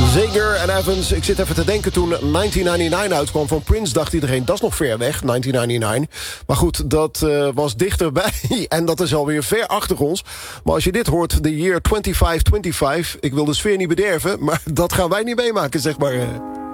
Zager en Evans. Ik zit even te denken, toen 1999 uitkwam van Prince, dacht iedereen, dat is nog ver weg, 1999. Maar goed, dat was dichterbij en dat is alweer ver achter ons. Maar als je dit hoort, de year 2525, ik wil de sfeer niet bederven, maar dat gaan wij niet meemaken, zeg maar.